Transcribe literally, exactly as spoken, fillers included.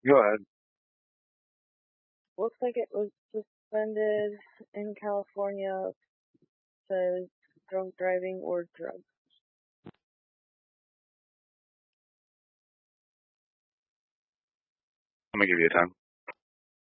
Go ahead. Looks like it was suspended in California. Says drunk driving or drugs. I'm gonna give you a time.